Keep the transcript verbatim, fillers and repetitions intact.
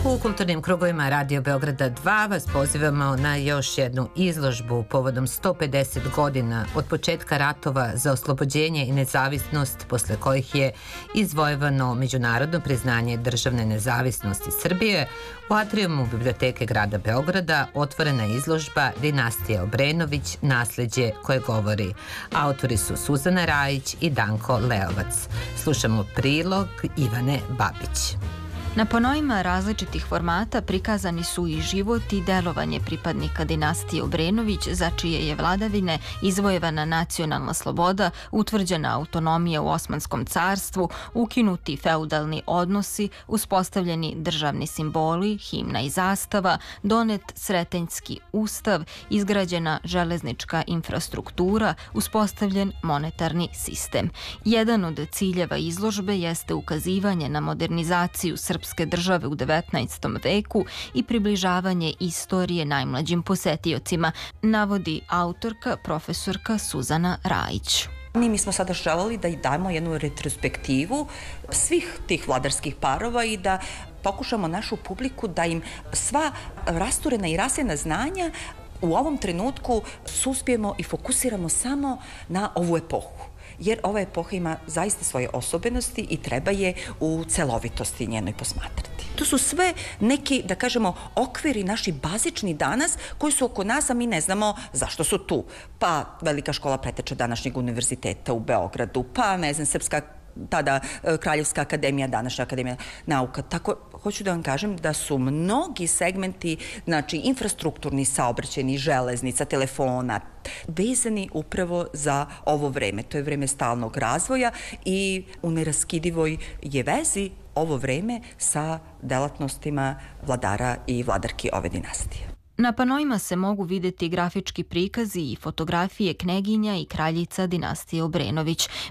U kulturnim krugovima Radio Beograda dva vas pozivamo na još jednu izložbu povodom sto pedeset godina od početka ratova za oslobođenje i nezavisnost, posle kojih je izvojevano međunarodno priznanje državne nezavisnosti Srbije. U atrijumu Biblioteke grada Beograda otvorena je izložba Dinastija Obrenović, nasleđe koje govori. Autori su Suzana Rajić i Danko Leovac. Slušamo prilog Ivane Babić. Na panoima različitih formata prikazani su i život i delovanje pripadnika dinastije Obrenović, za čije je vladavine izvojevana nacionalna sloboda, utvrđena autonomija u Osmanskom carstvu, ukinuti feudalni odnosi, uspostavljeni državni simboli, himna i zastava, donet Sretenjski ustav, izgrađena železnička infrastruktura, uspostavljen monetarni sistem. Jedan od ciljeva izložbe jeste ukazivanje na modernizaciju Srpske srpske države u devetnaestom veku i približavanje istorije najmlađim posetiocima, navodi autorka profesorka Suzana Rajić. Mi, mi smo sada želeli da i dajemo jednu retrospektivu svih tih vladarskih parova i da pokušamo našu publiku da im sva rasturena i rasena znanja u ovom trenutku suspijemo i fokusiramo samo na ovu epohu. Jer ova epoha ima zaista svoje osobenosti i treba je u celovitosti njenoj posmatrati. To su sve neki, da kažemo, okviri naši bazični danas koji su oko nas, a mi ne znamo zašto su tu. Pa Velika škola preteča današnjeg univerziteta u Beogradu, pa ne znam, Srpska tada Kraljevska akademija, današnja akademija nauka. Tako, hoću da vam kažem da su mnogi segmenti, znači infrastrukturni, saobraćajni, železnica, telefona, vezani upravo za ovo vreme. To je vreme stalnog razvoja i u neraskidivoj je vezi ovo vreme sa delatnostima vladara i vladarki ove dinastije. Na panoima se mogu videti grafički prikazi i fotografije kneginja i kraljica dinastije Obrenović.